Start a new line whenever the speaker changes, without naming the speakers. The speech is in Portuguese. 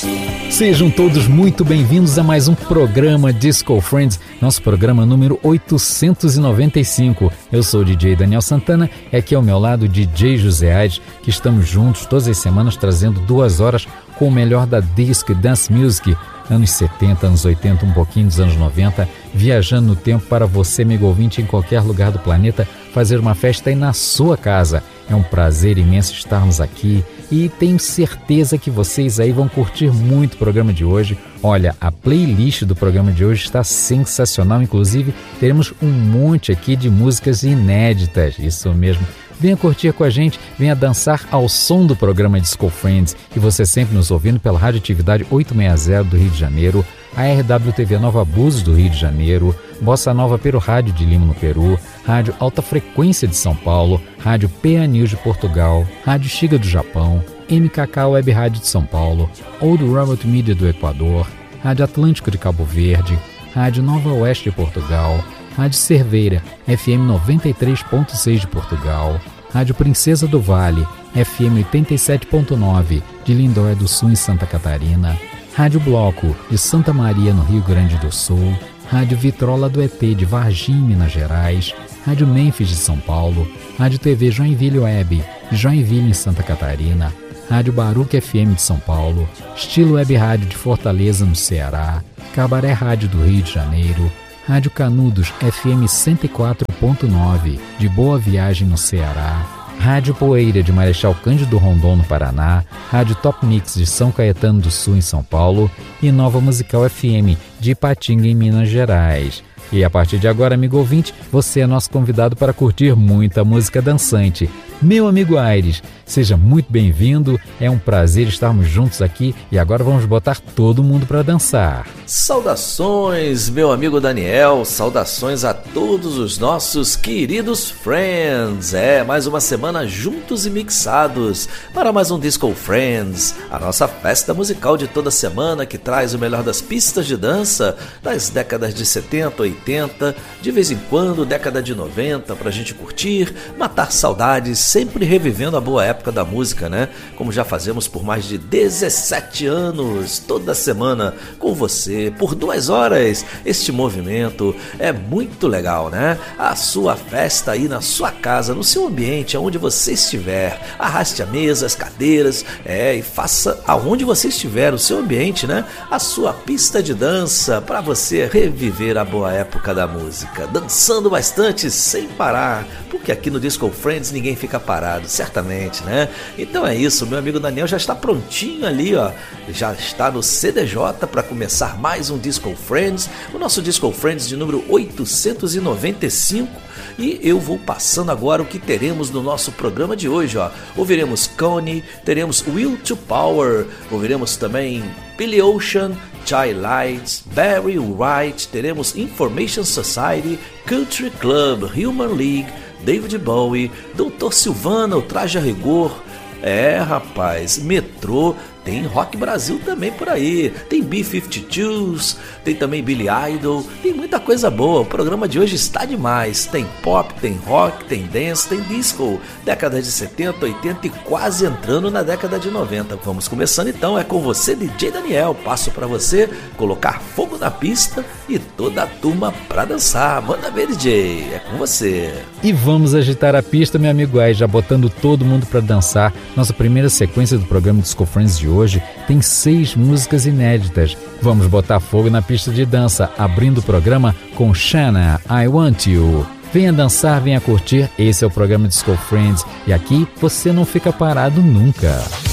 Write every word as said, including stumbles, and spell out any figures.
Sejam todos muito bem-vindos a mais um programa Disco Friends, nosso programa número oitocentos e noventa e cinco. Eu sou o D J Daniel Santana e aqui ao meu lado o D J José Aires, que estamos juntos todas as semanas trazendo duas horas com o melhor da disco e dance music, anos setenta, anos oitenta, um pouquinho dos anos noventa, viajando no tempo para você, amigo ouvinte, em qualquer lugar do planeta, fazer uma festa aí na sua casa. É um prazer imenso estarmos aqui e tenho certeza que vocês aí vão curtir muito o programa de hoje. Olha, a playlist do programa de hoje está sensacional, inclusive teremos um monte aqui de músicas inéditas, isso mesmo. Venha curtir com a gente, venha dançar ao som do programa Disco Friends, e você sempre nos ouvindo pela Radioatividade oitocentos e sessenta do Rio de Janeiro, a R W T V Nova Búzios do Rio de Janeiro, Bossa Nova Peru Rádio de Lima no Peru, Rádio Alta Frequência de São Paulo, Rádio P A News de Portugal, Rádio Xiga do Japão, M K K Web Rádio de São Paulo, Old Robot Media do Equador, Rádio Atlântico de Cabo Verde, Rádio Nova Oeste de Portugal, Rádio Cerveira, F M noventa e três ponto seis de Portugal, Rádio Princesa do Vale, F M oitenta e sete ponto nove de Lindóia do Sul em Santa Catarina, Rádio Bloco de Santa Maria no Rio Grande do Sul, Rádio Vitrola do E T de Varginha, Minas Gerais, Rádio Memphis de São Paulo, Rádio T V Joinville Web de Joinville em Santa Catarina, Rádio Baruch F M de São Paulo, Estilo Web Rádio de Fortaleza no Ceará, Cabaré Rádio do Rio de Janeiro, Rádio Canudos F M cento e quatro ponto nove de Boa Viagem no Ceará, Rádio Poeira de Marechal Cândido Rondon no Paraná, Rádio Top Mix de São Caetano do Sul em São Paulo e Nova Musical F M de Ipatinga em Minas Gerais. E a partir de agora, amigo ouvinte, você é nosso convidado para curtir muita música dançante. Meu amigo Aires, seja muito bem-vindo, é um prazer estarmos juntos aqui e agora vamos botar todo mundo para dançar.
Saudações, meu amigo Daniel, saudações a todos os nossos queridos friends. É, mais uma semana juntos e mixados para mais um Disco Friends, a nossa festa musical de toda semana que traz o melhor das pistas de dança das décadas de setenta, oitenta, de vez em quando década de noventa, pra gente curtir, matar saudades, sempre revivendo a boa época da música, né? Como já fazemos por mais de dezessete anos, toda semana com você, por duas horas. Este movimento é muito legal, né? A sua festa aí na sua casa, no seu ambiente, aonde você estiver. Arraste a mesa, as cadeiras, é, e faça aonde você estiver, o seu ambiente, né? A sua pista de dança, para você reviver a boa época da música. Dançando bastante, sem parar, porque aqui no Disco Friends ninguém fica parado, certamente, né? Então é isso, meu amigo Daniel já está prontinho ali, ó, já está no C D J para começar mais um Disco Friends, o nosso Disco Friends de número oitocentos e noventa e cinco, e eu vou passando agora o que teremos no nosso programa de hoje, ó. Ouviremos Connie, teremos Will to Power, ouviremos também Billy Ocean, Chai Lights, Barry White, teremos Information Society, Country Club, Human League, David Bowie, doutor Silvana, o Traje a Rigor, é rapaz, Metrô, tem Rock Brasil também por aí, tem B cinquenta e dois, tem também Billy Idol, tem muita coisa boa. O programa de hoje está demais, tem pop, tem rock, tem dance, tem disco, década de setenta, oitenta e quase entrando na década de noventa. Vamos começando então, é com você, D J Daniel, passo para você colocar fogo na pista e toda a turma para dançar. Manda ver, D J, é com você.
E vamos agitar a pista, meu amigo Ai, já botando todo mundo para dançar. Nossa primeira sequência do programa Disco Friends de hoje tem seis músicas inéditas. Vamos botar fogo na pista de dança, abrindo o programa com Shanna, I Want You. Venha dançar, venha curtir, esse é o programa Disco Friends e aqui você não fica parado nunca.